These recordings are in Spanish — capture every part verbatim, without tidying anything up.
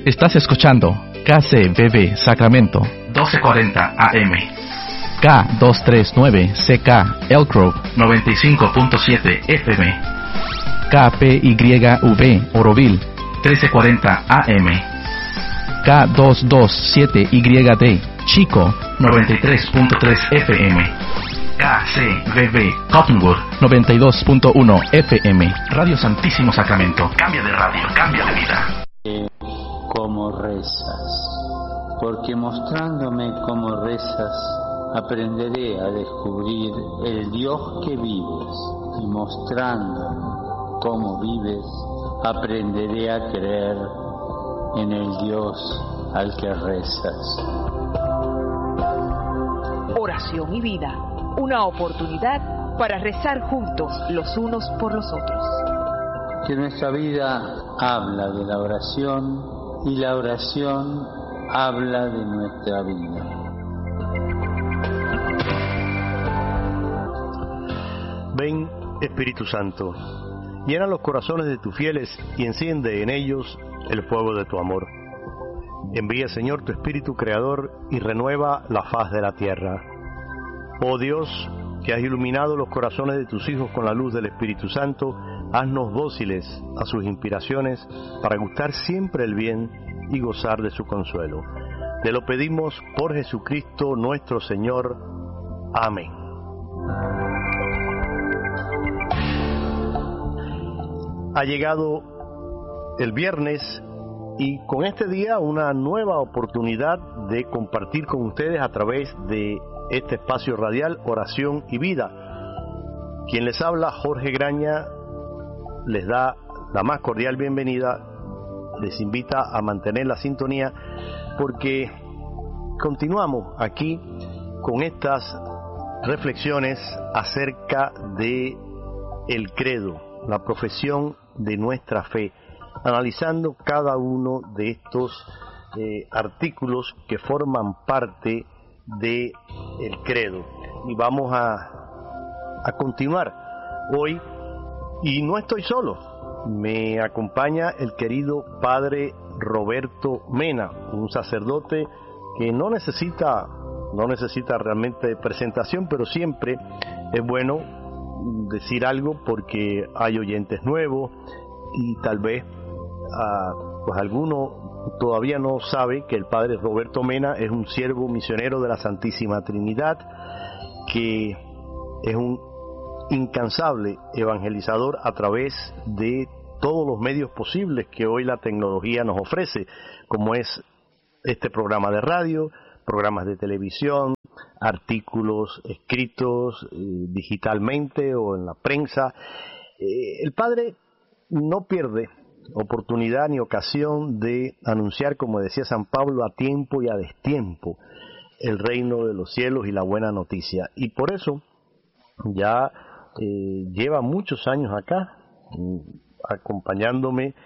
Estás escuchando K C B B Sacramento doce cuarenta A M, K doscientos treinta y nueve C K Elk Grove noventa y cinco punto siete F M, K P Y V Oroville trece cuarenta A M, K doscientos veintisiete Y D Chico noventa y tres punto tres F M, K C B B Cottonwood noventa y dos punto uno F M. Radio Santísimo Sacramento. Cambia de radio, cambia de vida. Cómo rezas, porque mostrándome cómo rezas, aprenderé a descubrir el Dios que vives, y mostrándome cómo vives, aprenderé a creer en el Dios al que rezas. Oración y vida, una oportunidad para rezar juntos los unos por los otros. Que nuestra vida habla de la oración y la oración habla de nuestra vida. Ven, Espíritu Santo, llena los corazones de tus fieles y enciende en ellos el fuego de tu amor. Envía, Señor, tu Espíritu Creador y renueva la faz de la tierra. Oh Dios, que has iluminado los corazones de tus hijos con la luz del Espíritu Santo, haznos dóciles a sus inspiraciones para gustar siempre el bien y gozar de su consuelo. Te lo pedimos por Jesucristo nuestro Señor. Amén. Ha llegado el viernes y con este día una nueva oportunidad de compartir con ustedes a través de este espacio radial Oración y Vida. Quien les habla, Jorge Graña, les da la más cordial bienvenida, les invita a mantener la sintonía porque continuamos aquí con estas reflexiones acerca de el credo, la profesión de nuestra fe, analizando cada uno de estos eh, artículos que forman parte de el credo. Y vamos a, a continuar hoy, y no estoy solo, me acompaña el querido padre Roberto Mena, un sacerdote que no necesita no necesita realmente presentación, pero siempre es bueno decir algo porque hay oyentes nuevos y tal vez uh, pues alguno todavía no sabe que el padre Roberto Mena es un siervo misionero de la Santísima Trinidad, que es un incansable evangelizador a través de todos los medios posibles que hoy la tecnología nos ofrece, como es este programa de radio, programas de televisión, artículos escritos eh, digitalmente o en la prensa. Eh, el padre no pierde oportunidad ni ocasión de anunciar, como decía San Pablo, a tiempo y a destiempo el reino de los cielos y la buena noticia. Y por eso ya eh, lleva muchos años acá, acompañándome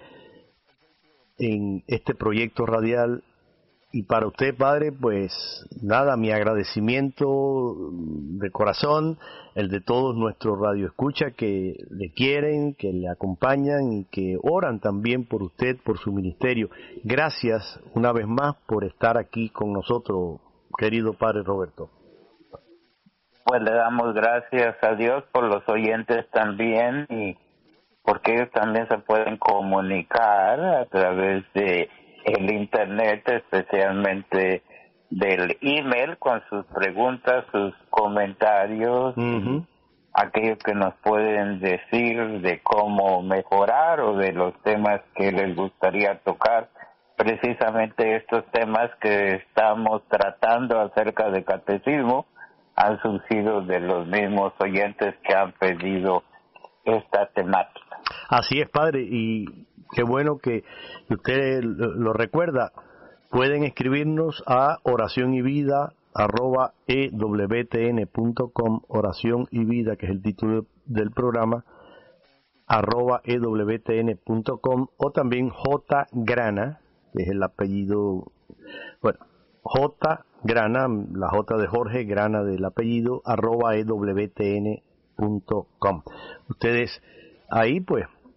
en este proyecto radial. Y para usted, padre, pues nada, mi agradecimiento de corazón, el de todos nuestros radioescuchas que le quieren, que le acompañan y que oran también por usted, por su ministerio. Gracias una vez más por estar aquí con nosotros, querido padre Roberto. Pues le damos gracias a Dios por los oyentes también, y porque ellos también se pueden comunicar a través de el internet, especialmente del email, con sus preguntas, sus comentarios, uh-huh. aquellos que nos pueden decir de cómo mejorar o de los temas que les gustaría tocar, precisamente estos temas que estamos tratando acerca de catecismo han surgido de los mismos oyentes que han pedido esta temática. Así es, padre, y qué bueno que usted lo recuerda. Pueden escribirnos a oración y vida arroba e w t n punto com, oración y vida, que es el título del programa, arroba e w t n punto com, o también J Grana, que es el apellido, bueno, J Grana, la J de Jorge, Grana del apellido, arroba e w t n punto com. Ustedes ahí pues sus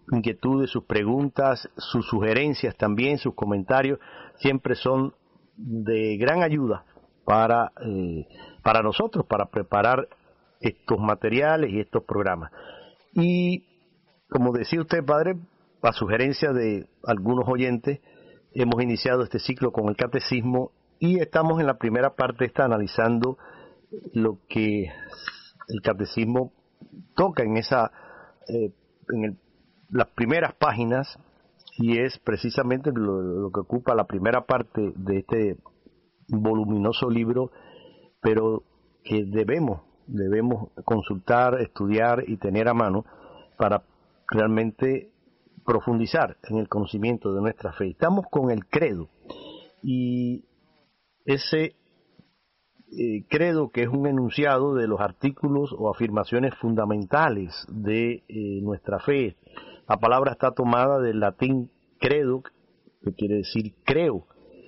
inquietudes, sus preguntas, sus sugerencias también, sus comentarios, siempre son de gran ayuda para, eh, para nosotros, para preparar estos materiales y estos programas. Y como decía usted, padre, a sugerencia de algunos oyentes, hemos iniciado este ciclo con el catecismo y estamos en la primera parte, está analizando lo que el catecismo toca en esa eh, en el, las primeras páginas, y es precisamente lo, lo que ocupa la primera parte de este voluminoso libro, pero que debemos debemos consultar, estudiar y tener a mano para realmente profundizar en el conocimiento de nuestra fe. Estamos con el credo, y ese eh, credo, que es un enunciado de los artículos o afirmaciones fundamentales de eh, nuestra fe. La palabra está tomada del latín credo, que quiere decir creo,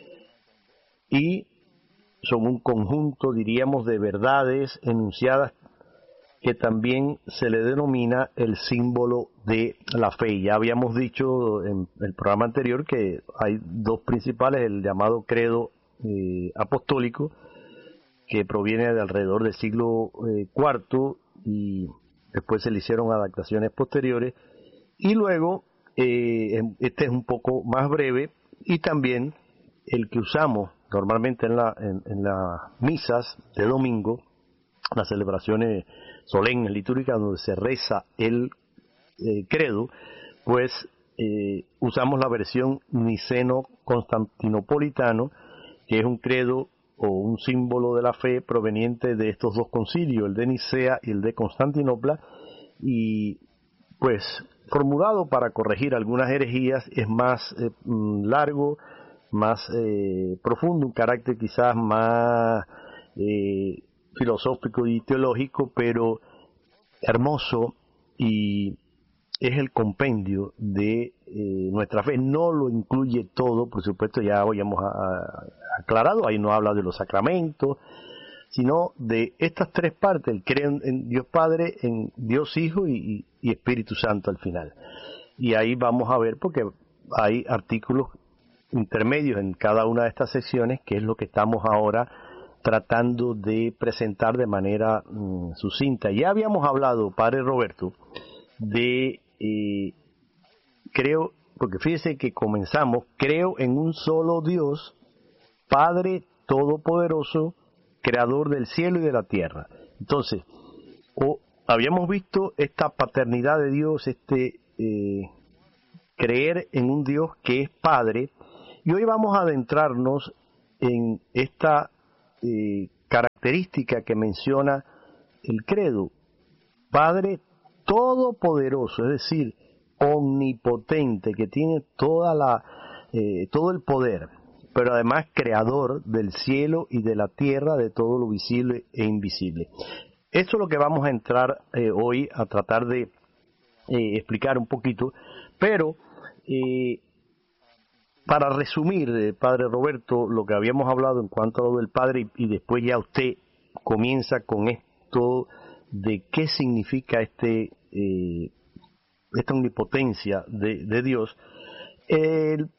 y son un conjunto, diríamos, de verdades enunciadas que también se le denomina el símbolo de la fe. Ya habíamos dicho en el programa anterior que hay dos principales, el llamado credo eh, apostólico, que proviene de alrededor del siglo eh, cuarto, y después se le hicieron adaptaciones posteriores, y luego eh, este es un poco más breve, y también el que usamos normalmente en, la, en, en las misas de domingo, las celebraciones solemnes litúrgicas donde se reza el eh, credo, pues eh, usamos la versión niceno-constantinopolitano, que es un credo o un símbolo de la fe proveniente de estos dos concilios, el de Nicea y el de Constantinopla, y pues formulado para corregir algunas herejías, es más eh, largo, más eh, profundo, un carácter quizás más eh, filosófico y teológico, pero hermoso, y es el compendio de eh, nuestra fe. No lo incluye todo, por supuesto, ya habíamos a, a, aclarado, ahí no habla de los sacramentos, sino de estas tres partes: el creo en, en Dios Padre, en Dios Hijo y, y, y Espíritu Santo al final. Y ahí vamos a ver, porque hay artículos intermedios en cada una de estas secciones, que es lo que estamos ahora tratando de presentar de manera mm, sucinta. Ya habíamos hablado, padre Roberto, de eh, creo, porque fíjese que comenzamos, creo en un solo Dios, Padre Todopoderoso, Creador del cielo y de la tierra. Entonces, o, habíamos visto esta paternidad de Dios, este eh, creer en un Dios que es Padre, y hoy vamos a adentrarnos en esta eh, característica que menciona el credo: Padre Todopoderoso, es decir, omnipotente, que tiene toda la eh, todo el poder, pero además creador del cielo y de la tierra, de todo lo visible e invisible. Esto es lo que vamos a entrar eh, hoy a tratar de eh, explicar un poquito, pero eh, para resumir, eh, padre Roberto, lo que habíamos hablado en cuanto a lo del Padre, y, y después ya usted comienza con esto de qué significa este eh, esta omnipotencia de, de Dios. El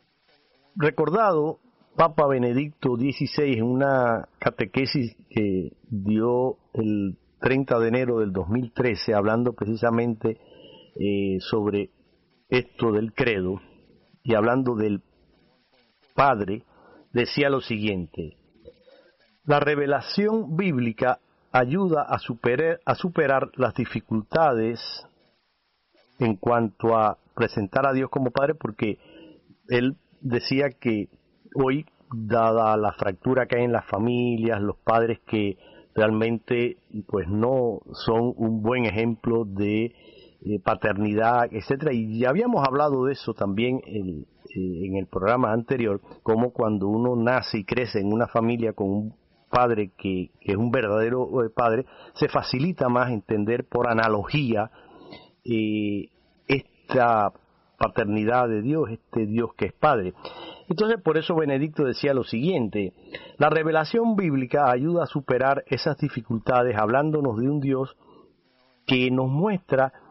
recordado Papa Benedicto dieciséis, en una catequesis que dio el treinta de enero del dos mil trece, hablando precisamente eh, sobre esto del credo y hablando del Padre, decía lo siguiente: la revelación bíblica ayuda a superar, a superar las dificultades en cuanto a presentar a Dios como Padre, porque él decía que hoy, dada la fractura que hay en las familias, los padres que realmente pues no son un buen ejemplo de eh, paternidad, etcétera, y ya habíamos hablado de eso también en, en el programa anterior, como cuando uno nace y crece en una familia con un padre que, que es un verdadero padre, se facilita más entender por analogía eh, esta paternidad de Dios, este Dios que es Padre. Entonces, por eso Benedicto decía lo siguiente: la revelación bíblica ayuda a superar esas dificultades, hablándonos de un Dios que nos muestra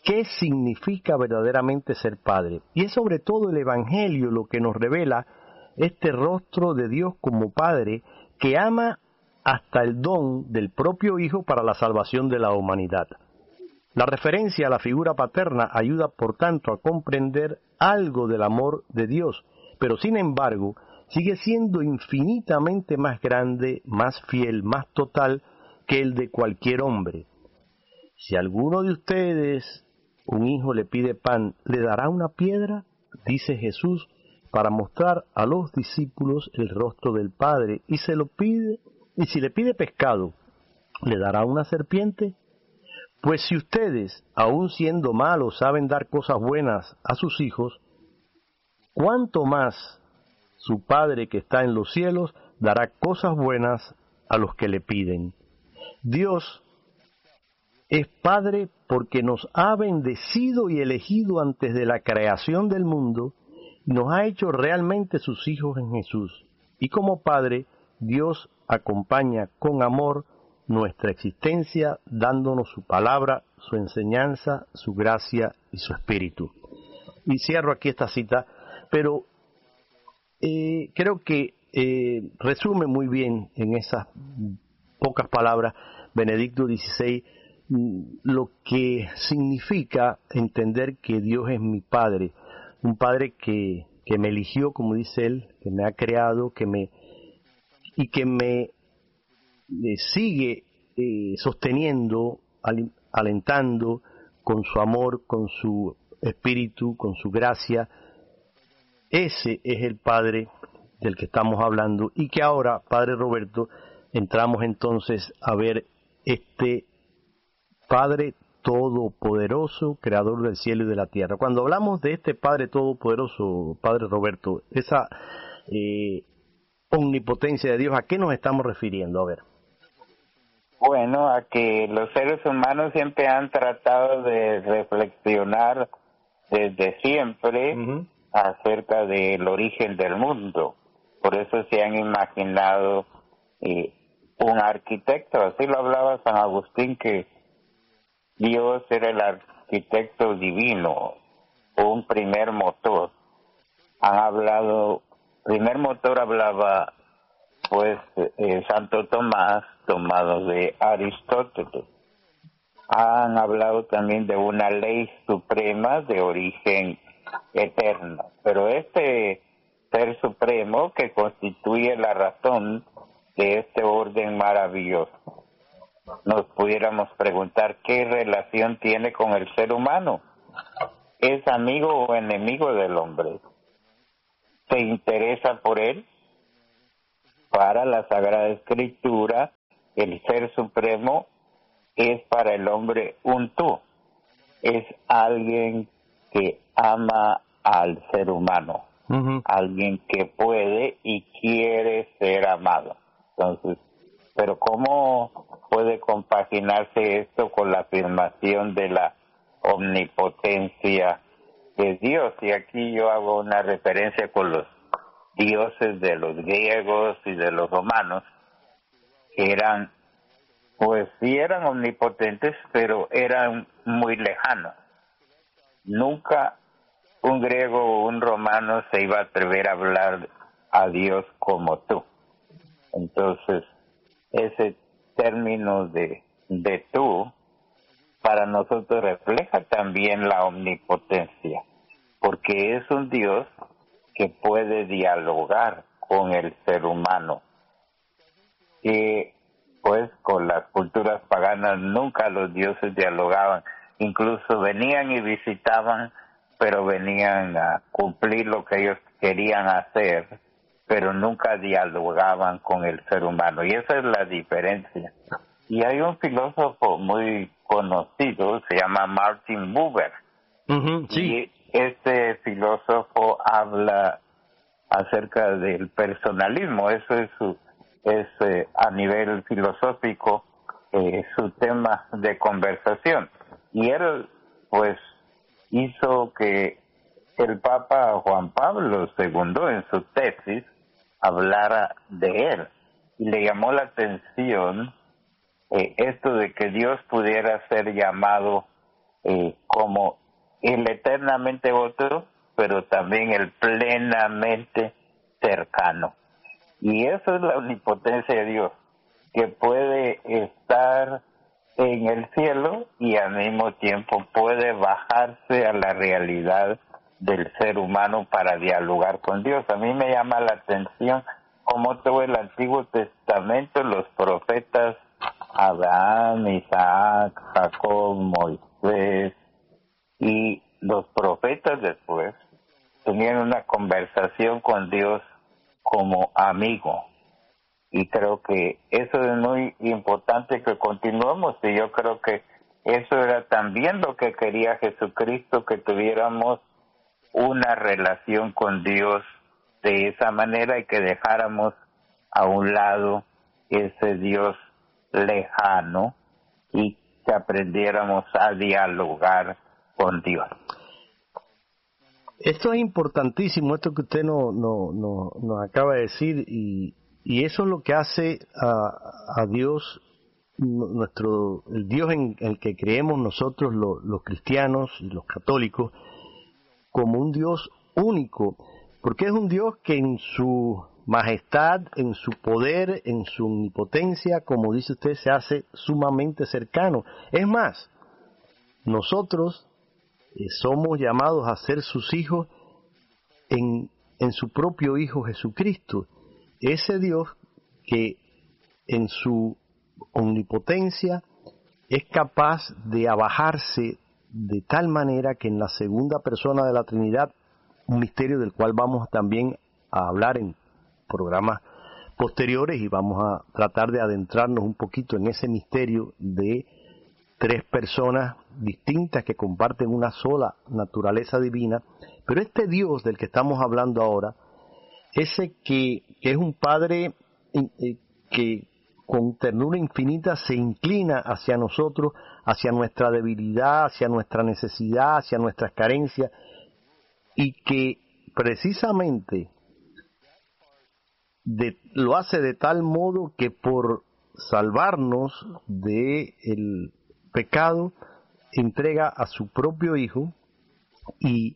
qué significa verdaderamente ser padre. Y es sobre todo el Evangelio lo que nos revela este rostro de Dios como Padre que ama hasta el don del propio Hijo para la salvación de la humanidad. La referencia a la figura paterna ayuda, por tanto, a comprender algo del amor de Dios, pero sin embargo, sigue siendo infinitamente más grande, más fiel, más total que el de cualquier hombre. Si alguno de ustedes, un hijo, le pide pan, ¿le dará una piedra? Dice Jesús, para mostrar a los discípulos el rostro del Padre, y se lo pide, y si le pide pescado, ¿le dará una serpiente? Pues si ustedes, aun siendo malos, saben dar cosas buenas a sus hijos, ¿cuánto más su Padre que está en los cielos dará cosas buenas a los que le piden? Dios es Padre porque nos ha bendecido y elegido antes de la creación del mundo, y nos ha hecho realmente sus hijos en Jesús. Y como Padre, Dios acompaña con amor nuestra existencia, dándonos su palabra, su enseñanza, su gracia y su espíritu. Y cierro aquí esta cita, pero eh, creo que eh, resume muy bien en esas pocas palabras Benedicto dieciséis lo que significa entender que Dios es mi Padre, un Padre que, que me eligió, como dice él, que me ha creado, que me y que me Eh, sigue eh, sosteniendo, al, alentando con su amor, con su espíritu, con su gracia. Ese es el Padre del que estamos hablando y que ahora, Padre Roberto, entramos entonces a ver este Padre todopoderoso, creador del cielo y de la tierra. Cuando hablamos de este Padre todopoderoso, Padre Roberto, esa eh, omnipotencia de Dios, ¿a qué nos estamos refiriendo? A ver. Bueno, a que los seres humanos siempre han tratado de reflexionar desde siempre uh-huh. acerca del origen del mundo. Por eso se han imaginado eh, un arquitecto, así lo hablaba San Agustín, que Dios era el arquitecto divino, un primer motor. Han hablado, primer motor hablaba pues eh, Santo Tomás, tomado de Aristóteles. Han hablado también de una ley suprema de origen eterno, pero este ser supremo que constituye la razón de este orden maravilloso, nos pudiéramos preguntar qué relación tiene con el ser humano. ¿Es amigo o enemigo del hombre? ¿Se interesa por él? Para la Sagrada Escritura, el Ser Supremo es para el hombre un tú. Es alguien que ama al ser humano, uh-huh. alguien que puede y quiere ser amado. Entonces, pero ¿cómo puede compaginarse esto con la afirmación de la omnipotencia de Dios? Y aquí yo hago una referencia con los dioses de los griegos y de los romanos, que eran, pues sí eran omnipotentes, pero eran muy lejanos. Nunca un griego o un romano se iba a atrever a hablar a Dios como tú. Entonces, ese término de, de tú, para nosotros refleja también la omnipotencia, porque es un Dios que puede dialogar con el ser humano. Y pues con las culturas paganas nunca los dioses dialogaban, incluso venían y visitaban, pero venían a cumplir lo que ellos querían hacer, pero nunca dialogaban con el ser humano, y esa es la diferencia. Y hay un filósofo muy conocido, se llama Martin Buber, uh-huh, sí. y este filósofo habla acerca del personalismo. Eso es su, es eh, a nivel filosófico eh, su tema de conversación, y él pues hizo que el Papa Juan Pablo segundo en su tesis hablara de él, y le llamó la atención eh, esto de que Dios pudiera ser llamado eh, como el eternamente otro, pero también el plenamente cercano. Y eso es la omnipotencia de Dios, que puede estar en el cielo y al mismo tiempo puede bajarse a la realidad del ser humano para dialogar con Dios. A mí me llama la atención cómo todo el Antiguo Testamento, los profetas Abraham, Isaac, Jacob, Moisés y los profetas después tenían una conversación con Dios como amigo. Y creo que eso es muy importante que continuemos, y yo creo que eso era también lo que quería Jesucristo, que tuviéramos una relación con Dios de esa manera y que dejáramos a un lado ese Dios lejano y que aprendiéramos a dialogar con Dios. Esto es importantísimo, esto que usted no, no, no, nos acaba de decir, y, y eso es lo que hace a, a Dios, nuestro, el Dios en el que creemos nosotros los, los cristianos y los católicos, como un Dios único, porque es un Dios que en su majestad, en su poder, en su omnipotencia, como dice usted, se hace sumamente cercano. Es más, nosotros eh, somos llamados a ser sus hijos en, en su propio Hijo Jesucristo, ese Dios que en su omnipotencia es capaz de abajarse de tal manera que en la segunda persona de la Trinidad, un misterio del cual vamos también a hablar en programas posteriores, y vamos a tratar de adentrarnos un poquito en ese misterio de tres personas distintas que comparten una sola naturaleza divina. Pero este Dios del que estamos hablando ahora, ese que, que es un Padre eh, que con ternura infinita se inclina hacia nosotros, hacia nuestra debilidad, hacia nuestra necesidad, hacia nuestras carencias, y que precisamente de, lo hace de tal modo que por salvarnos del pecado entrega a su propio Hijo y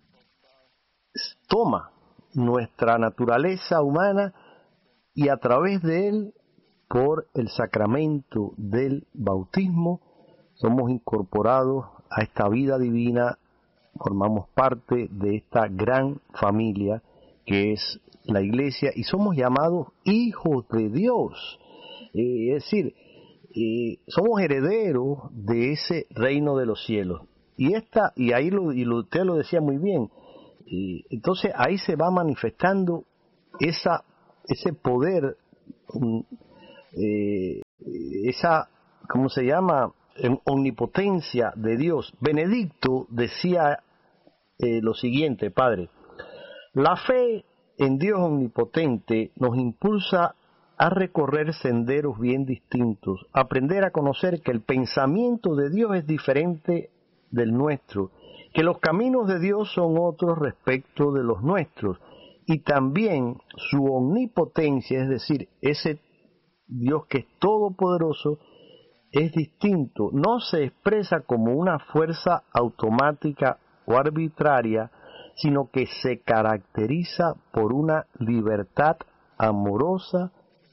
toma nuestra naturaleza humana, y a través de él, por el sacramento del bautismo, somos incorporados a esta vida divina, formamos parte de esta gran familia que es la Iglesia, y somos llamados hijos de Dios. Eh, es decir, eh, somos herederos de ese reino de los cielos. Y esta, y ahí lo, y lo, usted lo decía muy bien, eh, entonces ahí se va manifestando esa, ese poder, um, eh, esa, ¿cómo se llama?, omnipotencia de Dios. Benedicto decía eh, lo siguiente: Padre, la fe en Dios omnipotente nos impulsa a recorrer senderos bien distintos, aprender a conocer que el pensamiento de Dios es diferente del nuestro, que los caminos de Dios son otros respecto de los nuestros, y también su omnipotencia, es decir, ese Dios que es todopoderoso, es distinto, no se expresa como una fuerza automática o arbitraria, sino que se caracteriza por una libertad amorosa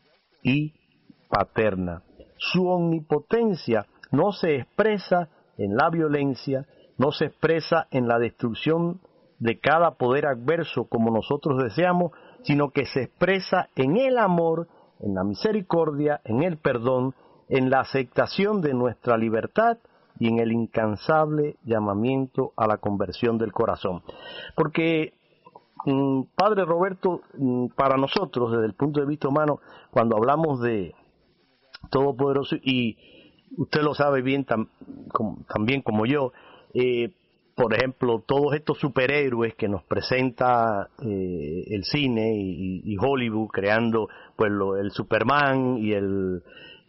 y paterna. Su omnipotencia no se expresa en la violencia, no se expresa en la destrucción de cada poder adverso como nosotros deseamos, sino que se expresa en el amor, en la misericordia, en el perdón, en la aceptación de nuestra libertad y en el incansable llamamiento a la conversión del corazón. Porque, mmm, Padre Roberto, mmm, para nosotros, desde el punto de vista humano, cuando hablamos de Todopoderoso, y usted lo sabe bien tam, com, también como yo, eh, por ejemplo, todos estos superhéroes que nos presenta eh, el cine y, y Hollywood, creando pues lo, el Superman y el,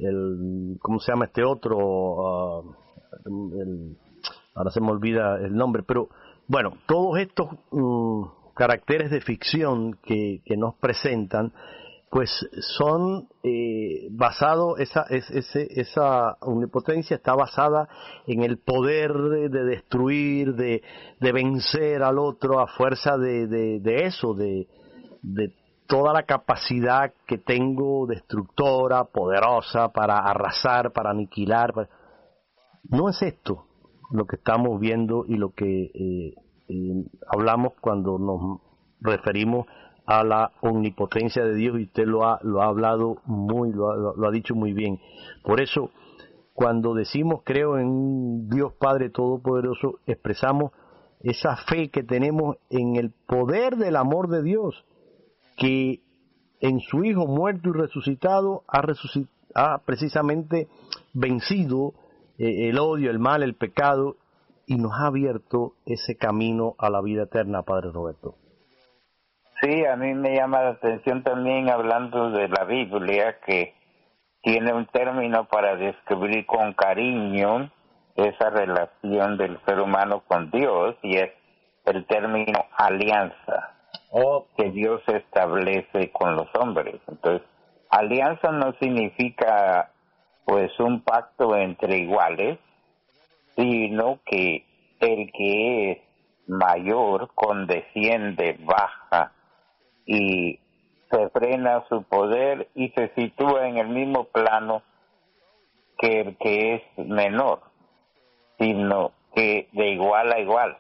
el ¿cómo se llama este otro? Uh, el, ahora se me olvida el nombre, pero bueno, todos estos um, caracteres de ficción que, que nos presentan, pues son eh, basados, esa, es, ese, esa omnipotencia está basada en el poder de, de destruir, de, de vencer al otro a fuerza de, de, de eso, de, de toda la capacidad que tengo destructora, poderosa, para arrasar, para aniquilar. Para... No es esto lo que estamos viendo y lo que eh, eh, hablamos cuando nos referimos a la omnipotencia de Dios, y usted lo ha, lo ha hablado muy, lo ha, lo ha dicho muy bien. Por eso, cuando decimos creo en un Dios Padre Todopoderoso, expresamos esa fe que tenemos en el poder del amor de Dios, que en su Hijo muerto y resucitado ha, resucit- ha precisamente vencido eh, el odio, el mal, el pecado, y nos ha abierto ese camino a la vida eterna, Padre Roberto. Sí, a mí me llama la atención también, hablando de la Biblia, que tiene un término para describir con cariño esa relación del ser humano con Dios, y es el término alianza, oh, que Dios establece con los hombres. Entonces, alianza no significa pues un pacto entre iguales, sino que el que es mayor condesciende, baja y se frena su poder y se sitúa en el mismo plano que el que es menor, sino que de igual a igual.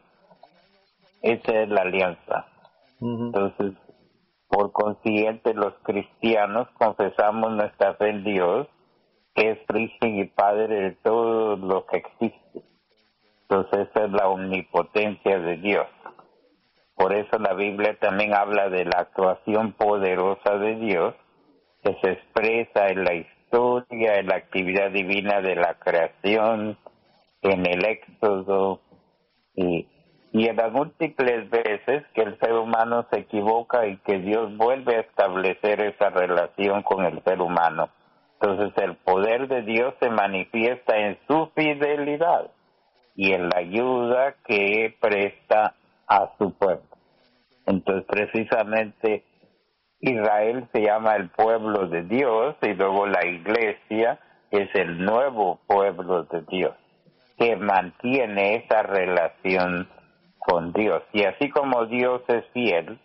Esa es la alianza. Uh-huh. Entonces, por consiguiente, los cristianos confesamos nuestra fe en Dios, que es origen y padre de todo lo que existe. Entonces, esa es la omnipotencia de Dios. Por eso la Biblia también habla de la actuación poderosa de Dios, que se expresa en la historia, en la actividad divina de la creación, en el Éxodo, y, y en las múltiples veces que el ser humano se equivoca y que Dios vuelve a establecer esa relación con el ser humano. Entonces el poder de Dios se manifiesta en su fidelidad y en la ayuda que presta a su pueblo. Entonces precisamente Israel se llama el pueblo de Dios, y luego la iglesia es el nuevo pueblo de Dios, que mantiene esa relación con Dios. Y así como Dios es fiel,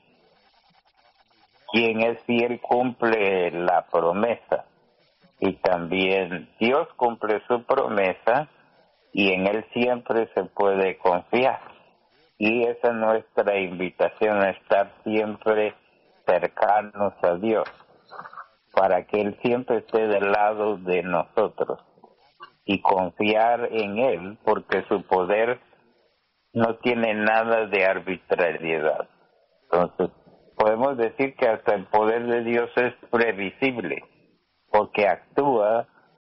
quien es fiel cumple la promesa, y también Dios cumple su promesa, y en Él siempre se puede confiar. Y esa es nuestra invitación, a estar siempre cercanos a Dios, para que Él siempre esté del lado de nosotros, y confiar en Él, porque su poder no tiene nada de arbitrariedad. Entonces, podemos decir que hasta el poder de Dios es previsible, porque actúa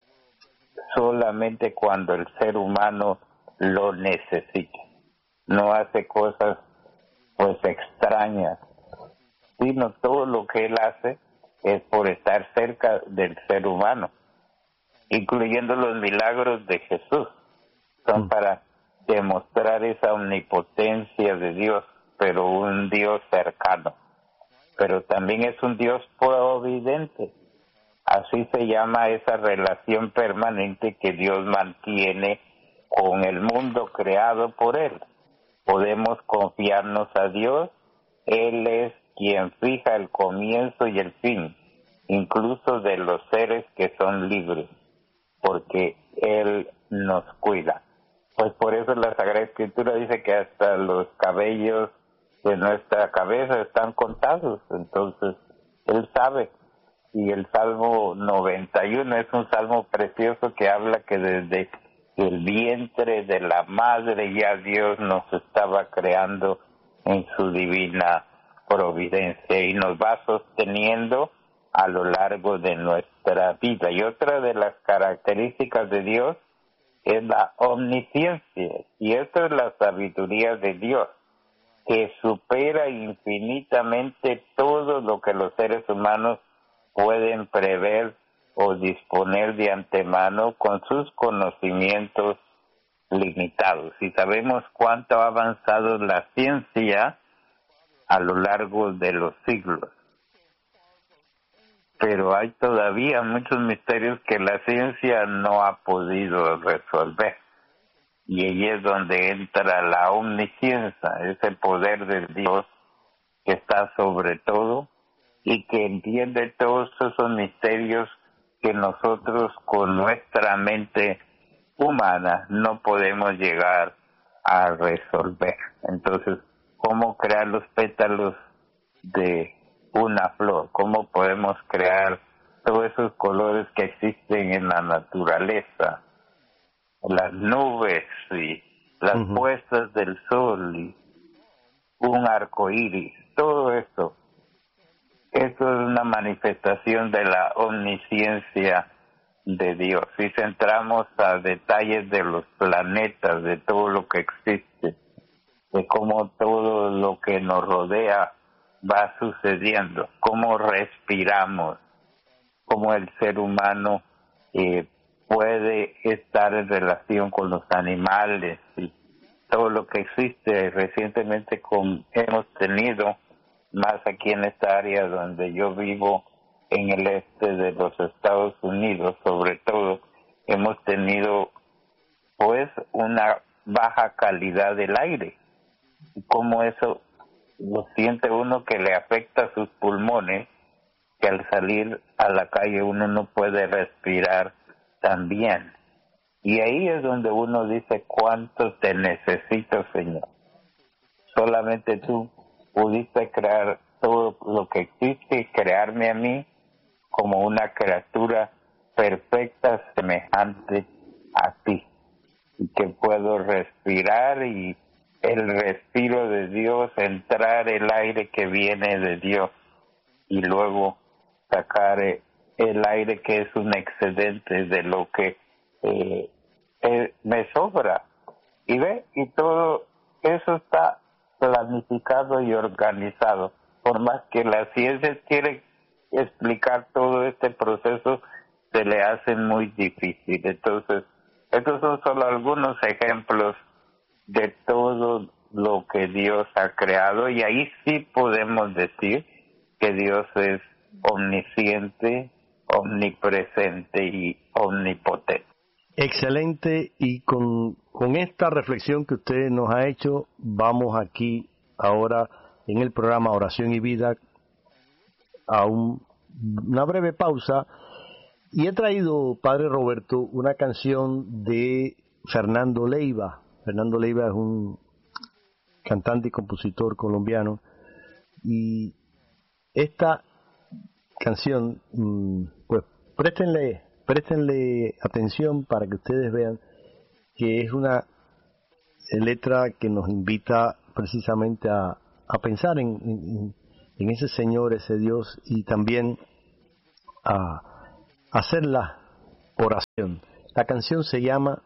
solamente cuando el ser humano lo necesita. No hace cosas pues extrañas, sino todo lo que Él hace es por estar cerca del ser humano, incluyendo los milagros de Jesús. Son para demostrar esa omnipotencia de Dios, pero un Dios cercano. Pero también es un Dios providente. Así se llama esa relación permanente que Dios mantiene con el mundo creado por Él. Podemos confiarnos a Dios. Él es quien fija el comienzo y el fin, incluso de los seres que son libres, porque Él nos cuida. Pues por eso la Sagrada Escritura dice que hasta los cabellos de nuestra cabeza están contados. Entonces, Él sabe. Y el Salmo noventa y uno es un salmo precioso que habla que desde el vientre de la madre ya Dios nos estaba creando en su divina providencia y nos va sosteniendo a lo largo de nuestra vida. Y otra de las características de Dios es la omnisciencia, y esto es la sabiduría de Dios, que supera infinitamente todo lo que los seres humanos pueden prever o disponer de antemano con sus conocimientos limitados. Y sabemos cuánto ha avanzado la ciencia a lo largo de los siglos. pero hay todavía muchos misterios que la ciencia no ha podido resolver. Y ahí es donde entra la omnisciencia, ese poder de Dios que está sobre todo y que entiende todos esos misterios que nosotros con nuestra mente humana no podemos llegar a resolver. Entonces, ¿cómo crear los pétalos de una flor? ¿Cómo podemos crear todos esos colores que existen en la naturaleza? Las nubes y las uh-huh. puestas del sol y un arco iris, todo esto. Esto es una manifestación de la omnisciencia de Dios. Si centramos a detalles de los planetas, de todo lo que existe, de cómo todo lo que nos rodea va sucediendo, cómo respiramos, cómo el ser humano eh, puede estar en relación con los animales y todo lo que existe. Recientemente con, hemos tenido, más aquí en esta área donde yo vivo, en el este de los Estados Unidos, sobre todo, hemos tenido pues una baja calidad del aire. Y como eso lo siente uno que le afecta a sus pulmones, que al salir a la calle uno no puede respirar tan bien. Y ahí es donde uno dice, ¿cuánto te necesito, Señor? Solamente tú pudiste crear todo lo que existe y crearme a mí como una criatura perfecta, semejante a ti, y que puedo respirar y el respiro de Dios, entrar el aire que viene de Dios y luego sacar el aire que es un excedente de lo que eh, eh, me sobra. Y ve, y todo eso está planificado y organizado. Por más que la ciencia quiere explicar todo este proceso, se le hace muy difícil. Entonces, estos son solo algunos ejemplos de todo lo que Dios ha creado, y ahí sí podemos decir que Dios es omnisciente, omnipresente y omnipotente. Excelente, y con, con esta reflexión que usted nos ha hecho, vamos aquí ahora en el programa Oración y Vida a un, una breve pausa, y he traído, Padre Roberto, una canción de Fernando Leiva. Fernando Leiva es un cantante y compositor colombiano, y esta canción, pues préstenle, préstenle atención para que ustedes vean que es una letra que nos invita precisamente a, a pensar en, en, en ese Señor, ese Dios, y también a hacer la oración. La canción se llama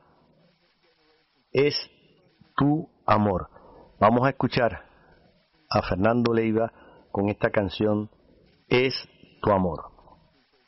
Es tu amor. Vamos a escuchar a Fernando Leiva con esta canción, Es tu amor.